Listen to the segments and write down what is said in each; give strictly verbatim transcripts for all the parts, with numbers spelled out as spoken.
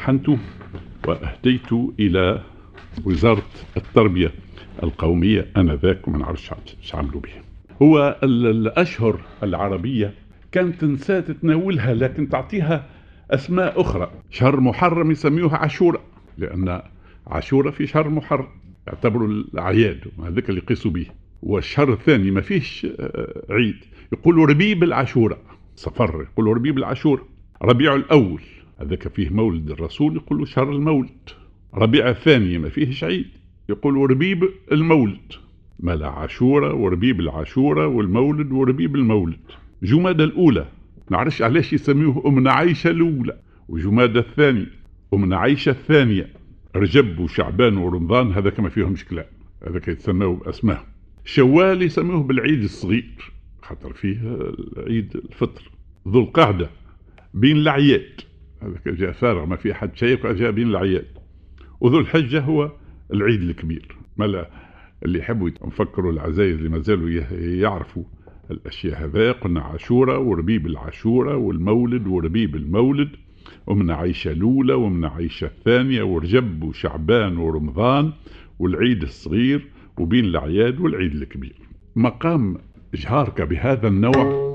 امتحنت وأهديت إلى وزارة التربية القومية آنذاك، وما نعرفش ايش عملوا به. هو الأشهر العربية كانت تنسى تتناولها، لكن تعطيها أسماء أخرى. شهر محرم يسميوها عاشوراء، لأن عاشوراء في شهر محرم، يعتبروا الأعياد وهذاك اللي يقيسوا به. والشهر الثاني ما فيش عيد، يقولوا ربيب العاشوراء. صفر يقولوا ربيب العاشوراء. ربيع الأول هذاك فيه مولد الرسول، يقولوا شهر المولد. ربيع الثاني ما فيهش عيد، يقولوا ربيب المولد. ما لا عاشوراء وربيب العاشوراء والمولد وربيب المولد. جمادى الأولى نعرفش علاش يسميوه أم عايشة الأولى، وجمادى الثاني أم عايشة الثانية. رجب وشعبان ورمضان هذا كما فيهمش كلام، هذا يتسموه بأسماء. شوال يسموه بالعيد الصغير خاطر فيه عيد الفطر. ذو القعدة بين العياد، هذا جاء فارغ ما في حد شيء، جاء بين العياد. وذو الحجة هو العيد الكبير. ملا اللي يحبوا يفكروا العزايز اللي ما زالوا يعرفوا الأشياء هذا، قلنا عاشوراء وربيب العاشوراء والمولد وربيب المولد، ومن عيشة الأولى ومن عيشة الثانية، ورجب وشعبان ورمضان والعيد الصغير وبين الأعياد والعيد الكبير. مقام إجهارك بهذا النوع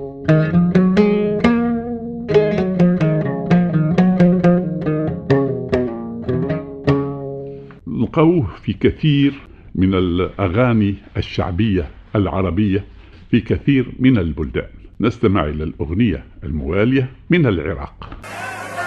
نلقوه في كثير من الأغاني الشعبية العربية في كثير من البلدان. نستمع إلى الأغنية الموالية من العراق.